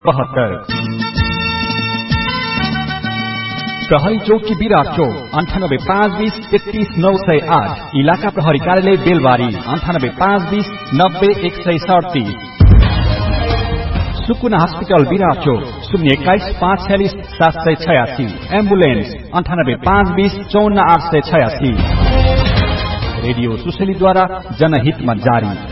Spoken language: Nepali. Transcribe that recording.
प्रहरी चौकी विराट चौक 9852033908 इलाका प्रहरी कार्यालय बेलबारी 9852090137 सुकुना हस्पिटल विराट चौक 021546786 एम्बुलेन्स 9852054886 रेडियो सुशेलीद्वारा जनहितमा जारी।